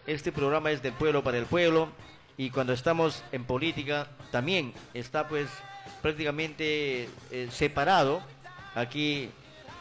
Este programa es del pueblo para el pueblo y cuando estamos en política también está pues prácticamente separado. Aquí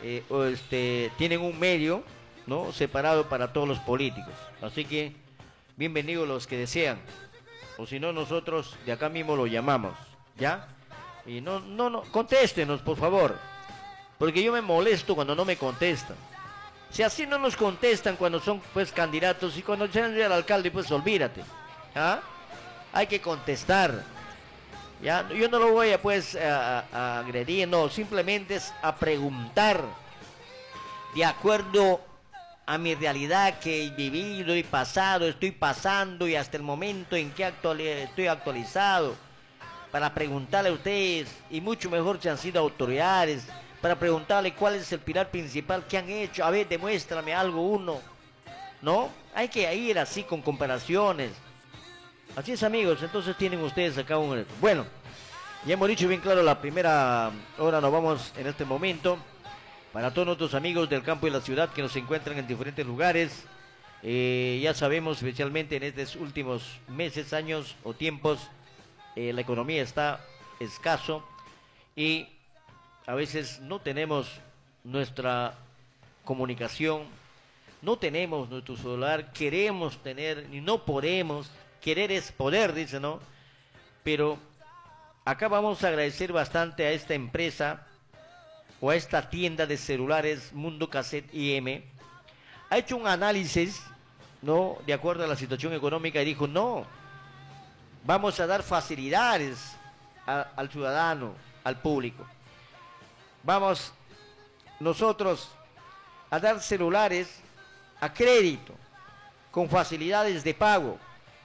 tienen un medio, ¿no?, separado para todos los políticos. Así que bienvenidos los que desean. O si no, nosotros de acá mismo lo llamamos, ¿ya? Y no, contéstenos, por favor. Porque yo me molesto cuando no me contestan. Si así no nos contestan cuando son pues candidatos y cuando sean al alcalde, pues olvídate. ¿Ah? Hay que contestar. ¿Ya? Yo no lo voy a pues a agredir, no, simplemente es a preguntar de acuerdo a mi realidad que he vivido y pasado, estoy pasando y hasta el momento en que estoy actualizado, para preguntarle a ustedes, y mucho mejor si han sido autoridades, para preguntarle cuál es el pilar principal que han hecho. A ver, demuéstrame algo uno, ¿no? Hay que ir así con comparaciones. Así es, amigos, entonces tienen ustedes acá un... Bueno, ya hemos dicho bien claro la primera hora, nos vamos en este momento. Para todos nuestros amigos del campo y la ciudad que nos encuentran en diferentes lugares, ya sabemos, especialmente en estos últimos meses, años o tiempos, la economía está escaso y a veces no tenemos nuestra comunicación, no tenemos nuestro celular, queremos tener y no podemos. Querer es poder, dice, ¿no? Pero acá vamos a agradecer bastante a esta empresa o a esta tienda de celulares Mundo Cassette IM. Ha hecho un análisis, ¿no?, de acuerdo a la situación económica, y dijo, no, vamos a dar facilidades al ciudadano, al público. Vamos nosotros a dar celulares a crédito, con facilidades de pago.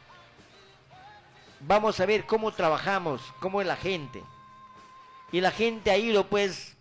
Vamos a ver cómo trabajamos, cómo es la gente. Y la gente ha ido pues...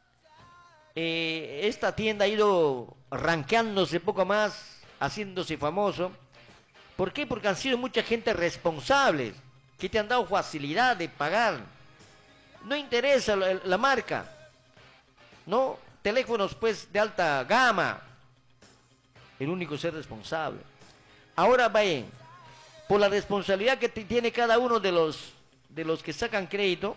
esta tienda ha ido rankeándose poco más, haciéndose famoso. ¿Por qué? Porque han sido mucha gente responsable, que te han dado facilidad de pagar. No interesa la marca, ¿no? Teléfonos pues de alta gama. El único ser responsable. Ahora vayan, por la responsabilidad que tiene cada uno de los que sacan crédito,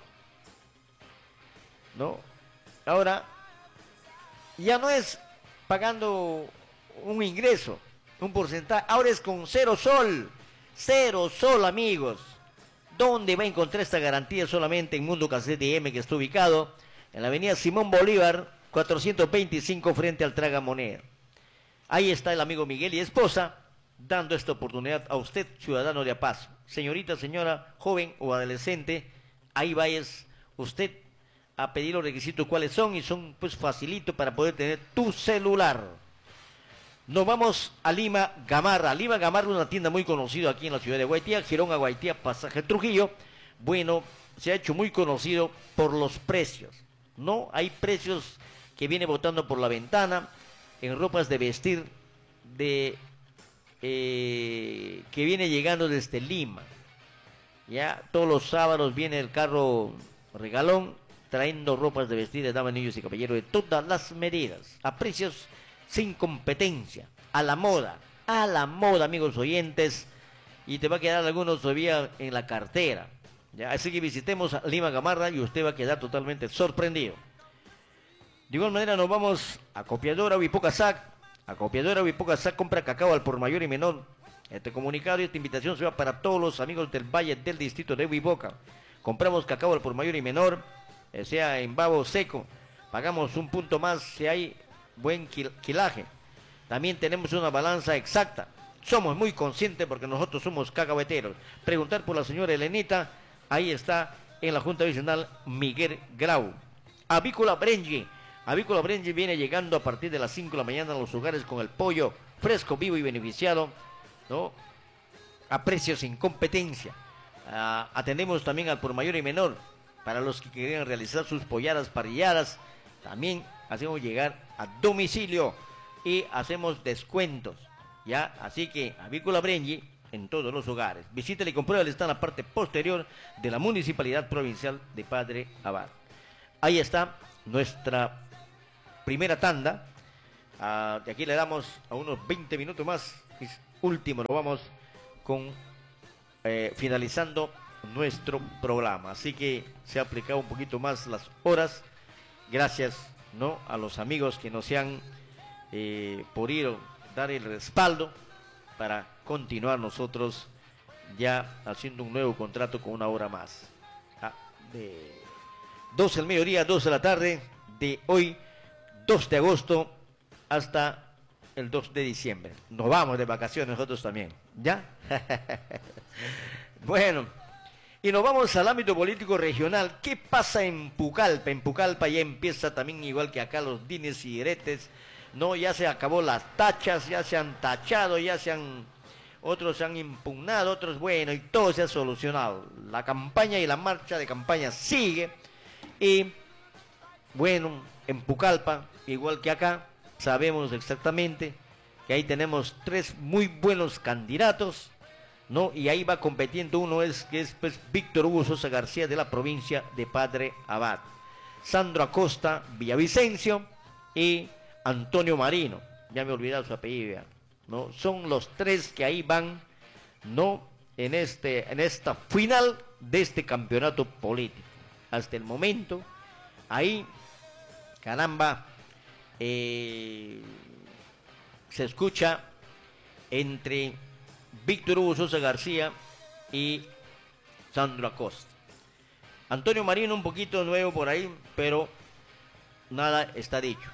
¿no? Ahora ya no es pagando un ingreso, un porcentaje, ahora es con cero sol, amigos. ¿Dónde va a encontrar esta garantía? Solamente en Mundo Cassette IM, que está ubicado en la avenida Simón Bolívar, 425, frente al Tragamoneda. Ahí está el amigo Miguel y esposa, dando esta oportunidad a usted, ciudadano de A Paz. Señorita, señora, joven o adolescente, ahí vayas usted a pedir los requisitos cuáles son, y son pues facilito para poder tener tu celular. Nos vamos a Lima Gamarra. Lima Gamarra es una tienda muy conocida aquí en la ciudad de Guaitía, Girón a Guaitía, pasaje Trujillo. Bueno, se ha hecho muy conocido por los precios, ¿no? Hay precios que viene botando por la ventana en ropas de vestir que viene llegando desde Lima. Ya todos los sábados viene el carro regalón trayendo ropas de vestir de damas, niños y caballeros de todas las medidas, a precios sin competencia, a la moda, amigos oyentes, y te va a quedar algunos todavía en la cartera. ¿Ya? Así que visitemos a Lima Gamarra y usted va a quedar totalmente sorprendido. De igual manera nos vamos a Copiadora Huipocasac. A Copiadora Huipocasac compra cacao al por mayor y menor. Este comunicado y esta invitación se va para todos los amigos del Valle del distrito de Huipoca. Compramos cacao al por mayor y menor, sea en babo seco. Pagamos un punto más si hay buen quilaje. También tenemos una balanza exacta. Somos muy conscientes porque nosotros somos cacahueteros. Preguntar por la señora Elenita, ahí está en la Junta Divisional Miguel Grau. Avícola Brengi. Avícola Brengi viene llegando a partir de las 5 de la mañana a los hogares con el pollo fresco, vivo y beneficiado, ¿no?, a precios sin competencia. Atendemos también al por mayor y menor. Para los que quieran realizar sus polladas, parrilladas, también hacemos llegar a domicilio y hacemos descuentos, ¿ya? Así que Avícola Brengi en todos los hogares. Visítale y compruébale, está en la parte posterior de la Municipalidad Provincial de Padre Abad. Ahí está nuestra primera tanda. De aquí le damos a unos 20 minutos más último, nos vamos con finalizando nuestro programa. Así que se ha aplicado un poquito más las horas. Gracias, ¿no?, a los amigos que nos han podido dar el respaldo para continuar nosotros ya haciendo un nuevo contrato con una hora más. De 12 del mediodía, 2 de la tarde, de hoy, 2 de agosto, hasta el 2 de diciembre. Nos vamos de vacaciones nosotros también, ¿ya? Bueno, y nos vamos al ámbito político regional. ¿Qué pasa en Pucallpa? En Pucallpa ya empieza también, igual que acá, los dimes y diretes, ¿no? Ya se acabó las tachas, ya se han tachado, otros se han impugnado, otros, bueno, y todo se ha solucionado. La campaña y la marcha de campaña sigue. Y, bueno, en Pucallpa, igual que acá, sabemos exactamente que ahí tenemos 3 muy buenos candidatos, ¿no? Y ahí va compitiendo uno, que es pues Víctor Hugo Sosa García, de la provincia de Padre Abad, Sandro Acosta Villavicencio y Antonio Marino, ya me he olvidado su apellido, ¿no? Son los 3 que ahí van, ¿no?, en esta final de este campeonato político. Hasta el momento, ahí, caramba, se escucha entre Víctor Hugo Sosa García y Sandro Acosta. Antonio Marino un poquito nuevo por ahí, pero nada está dicho.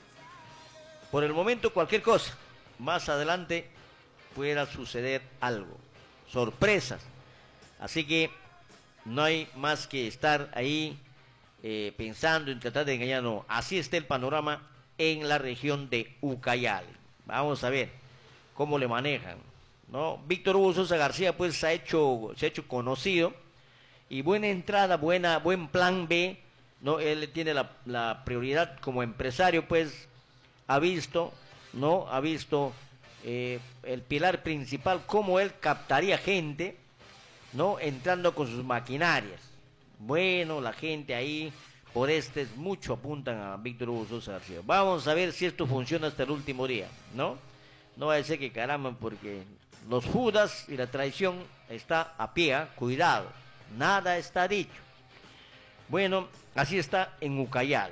Por el momento cualquier cosa, más adelante pueda suceder algo, sorpresas. Así que no hay más que estar ahí pensando en tratar de engañar, no. Así está el panorama en la región de Ucayali. Vamos a ver cómo le manejan, ¿no? Víctor Hugo Sosa García pues se ha hecho conocido, y buena entrada, buen plan B, ¿no? Él tiene la prioridad como empresario, pues ha visto, ¿no? Ha visto el pilar principal, cómo él captaría gente, ¿no?, entrando con sus maquinarias. Bueno, la gente ahí, por mucho apuntan a Víctor Hugo Sosa García. Vamos a ver si esto funciona hasta el último día, ¿no? No va a ser que caramba, porque los Judas y la traición está a pie, cuidado, nada está dicho. Bueno, así está en Ucayali.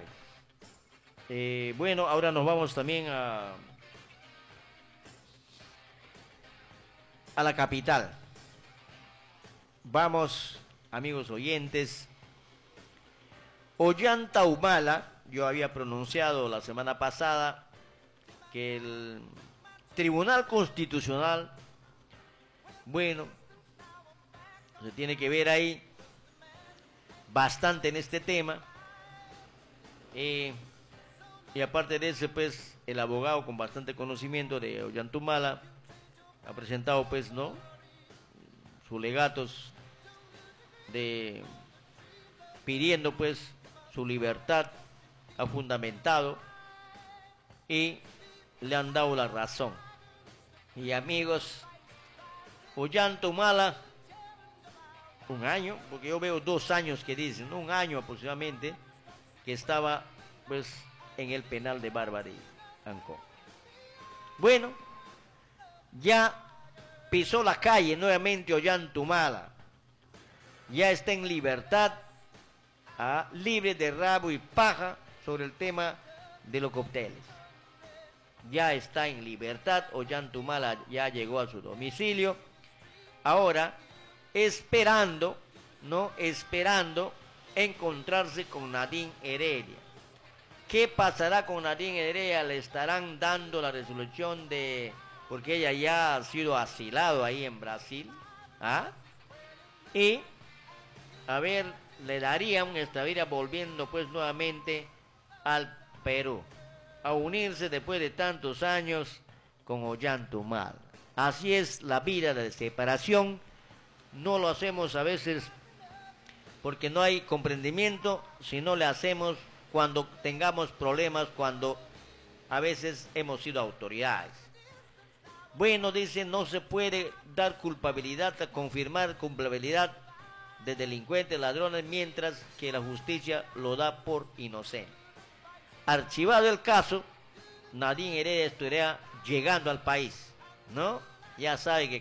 Bueno, ahora nos vamos también a la capital. Vamos, amigos oyentes. Ollanta Humala, yo había pronunciado la semana pasada que el Tribunal Constitucional, bueno, se tiene que ver ahí bastante en este tema. Y aparte de eso, pues, el abogado con bastante conocimiento de Ollanta Humala ha presentado, pues, ¿no?, sus legatos pidiendo, pues, su libertad, ha fundamentado y le han dado la razón. Y amigos, Ollanta Humala, un año, porque yo veo 2 años que dicen, ¿no?, un año aproximadamente, que estaba pues en el penal de Barbarie, Ancón. Bueno, ya pisó la calle nuevamente Ollanta Humala, ya está en libertad, libre de rabo y paja sobre el tema de los cócteles. Ya está en libertad, Ollanta Humala ya llegó a su domicilio. Ahora, esperando, ¿no?, esperando encontrarse con Nadine Heredia. ¿Qué pasará con Nadine Heredia? Le estarán dando la resolución porque ella ya ha sido asilado ahí en Brasil, y a ver, le darían, estaría volviendo pues nuevamente al Perú, a unirse después de tantos años con Ollanta Humala. Así es la vida de separación. No lo hacemos a veces porque no hay comprendimiento, sino le hacemos cuando tengamos problemas, cuando a veces hemos sido autoridades. Bueno, dicen, no se puede dar culpabilidad, confirmar culpabilidad de delincuentes, ladrones, mientras que la justicia lo da por inocente. Archivado el caso, Nadine Heredia estaría llegando al país, ¿no? ya sabe que